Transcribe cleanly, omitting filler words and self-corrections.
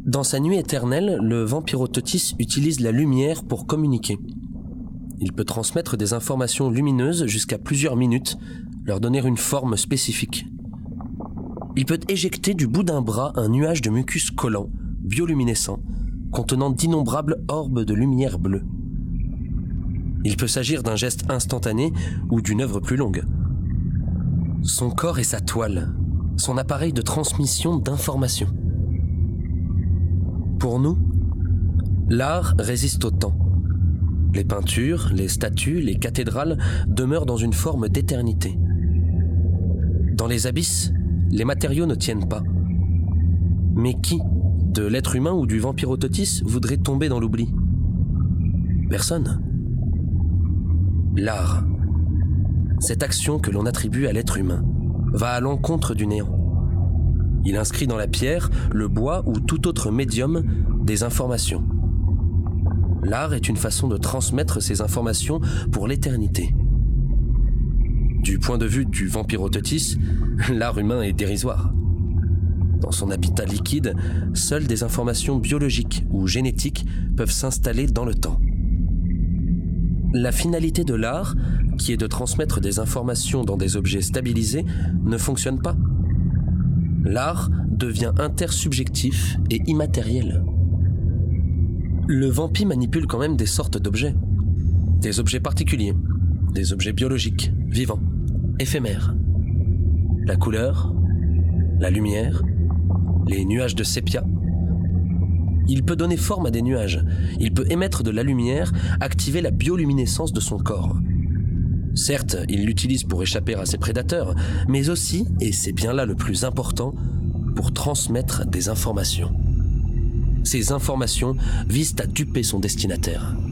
Dans sa nuit éternelle, le Vampirototis utilise la lumière pour communiquer. Il peut transmettre des informations lumineuses jusqu'à plusieurs minutes, leur donner une forme spécifique. Il peut éjecter du bout d'un bras un nuage de mucus collant, bioluminescent, contenant d'innombrables orbes de lumière bleue. Il peut s'agir d'un geste instantané ou d'une œuvre plus longue. Son corps est sa toile, son appareil de transmission d'informations. Pour nous, l'art résiste au temps. Les peintures, les statues, les cathédrales demeurent dans une forme d'éternité. Dans les abysses, les matériaux ne tiennent pas. Mais qui, de l'être humain ou du Vampirototis, voudrait tomber dans l'oubli? Personne. L'art, cette action que l'on attribue à l'être humain, va à l'encontre du néant. Il inscrit dans la pierre, le bois ou tout autre médium des informations. L'art est une façon de transmettre ces informations pour l'éternité. Du point de vue du Vampirototis, l'art humain est dérisoire. Dans son habitat liquide, seules des informations biologiques ou génétiques peuvent s'installer dans le temps. La finalité de l'art, qui est de transmettre des informations dans des objets stabilisés, ne fonctionne pas. L'art devient intersubjectif et immatériel. Le vampi manipule quand même des sortes d'objets. Des objets particuliers, des objets biologiques, vivants, éphémères. La couleur, la lumière, les nuages de sépia. Il peut donner forme à des nuages, il peut émettre de la lumière, activer la bioluminescence de son corps. Certes, il l'utilise pour échapper à ses prédateurs, mais aussi, et c'est bien là le plus important, pour transmettre des informations. Ces informations visent à duper son destinataire.